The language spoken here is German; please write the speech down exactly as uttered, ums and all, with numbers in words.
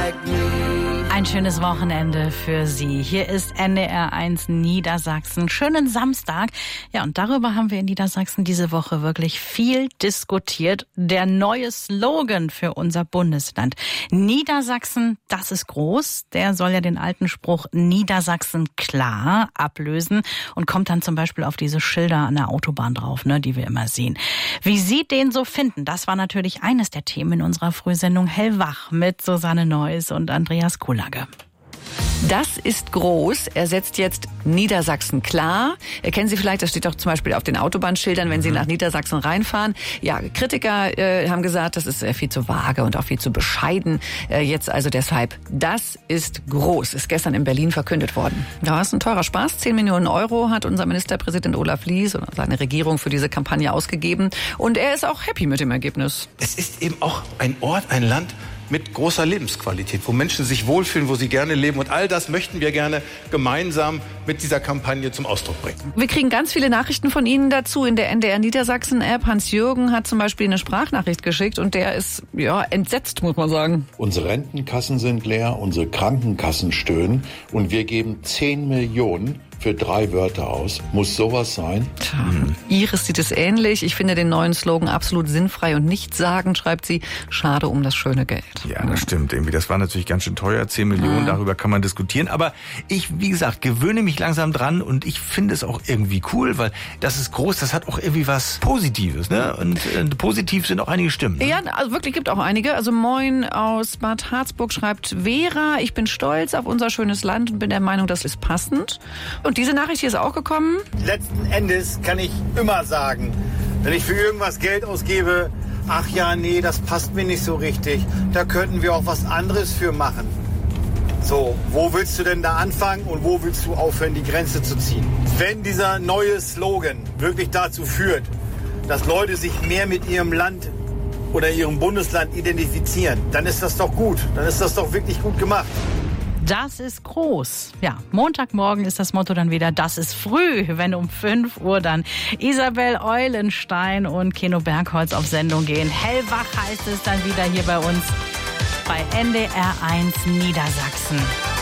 like me. Ein schönes Wochenende für Sie. Hier ist N D R eins Niedersachsen. Schönen Samstag. Ja, und darüber haben wir in Niedersachsen diese Woche wirklich viel diskutiert. Der neue Slogan für unser Bundesland. Niedersachsen, das ist groß. Der soll ja den alten Spruch Niedersachsen klar ablösen und kommt dann zum Beispiel auf diese Schilder an der Autobahn drauf, ne, die wir immer sehen. Wie Sie den so finden, das war natürlich eines der Themen in unserer Frühsendung Hellwach mit Susanne Neuss und Andreas Kulage. Das ist groß. Er setzt jetzt Niedersachsen klar. Kennen Sie vielleicht, das steht auch zum Beispiel auf den Autobahnschildern, wenn Sie nach Niedersachsen reinfahren. Ja, Kritiker äh, haben gesagt, das ist äh, viel zu vage und auch viel zu bescheiden. Äh, jetzt also deshalb, das ist groß. Ist gestern in Berlin verkündet worden. Da ist ein teurer Spaß. Zehn Millionen Euro hat unser Ministerpräsident Olaf Lies und seine Regierung für diese Kampagne ausgegeben. Und er ist auch happy mit dem Ergebnis. Es ist eben auch ein Ort, ein Land mit großer Lebensqualität, wo Menschen sich wohlfühlen, wo sie gerne leben. Und all das möchten wir gerne gemeinsam mit dieser Kampagne zum Ausdruck bringen. Wir kriegen ganz viele Nachrichten von Ihnen dazu in der N D R Niedersachsen-App. Hans-Jürgen hat zum Beispiel eine Sprachnachricht geschickt und der ist ja entsetzt, muss man sagen. Unsere Rentenkassen sind leer, unsere Krankenkassen stöhnen und wir geben zehn Millionen für drei Wörter aus. Muss sowas sein? Tja, Iris sieht es ähnlich. Ich finde den neuen Slogan absolut sinnfrei und nichtssagend, schreibt sie. Schade um das schöne Geld. Ja, das stimmt. Irgendwie, das war natürlich ganz schön teuer. zehn Millionen, ja. Darüber kann man diskutieren. Aber ich, wie gesagt, gewöhne mich langsam dran und ich finde es auch irgendwie cool, weil das ist groß, das hat auch irgendwie was Positives, ne? Und äh, positiv sind auch einige Stimmen. Ne? Ja, also wirklich gibt auch einige. Also Moin aus Bad Harzburg schreibt Vera, ich bin stolz auf unser schönes Land und bin der Meinung, das ist passend. Und diese Nachricht hier ist auch gekommen. Letzten Endes kann ich immer sagen, wenn ich für irgendwas Geld ausgebe, ach ja, nee, das passt mir nicht so richtig, da könnten wir auch was anderes für machen. So, wo willst du denn da anfangen und wo willst du aufhören, die Grenze zu ziehen? Wenn dieser neue Slogan wirklich dazu führt, dass Leute sich mehr mit ihrem Land oder ihrem Bundesland identifizieren, dann ist das doch gut, dann ist das doch wirklich gut gemacht. Das ist groß. Ja, Montagmorgen ist das Motto dann wieder, das ist früh, wenn um fünf Uhr dann Isabel Eulenstein und Keno Bergholz auf Sendung gehen. Hellwach heißt es dann wieder hier bei uns bei N D R eins Niedersachsen.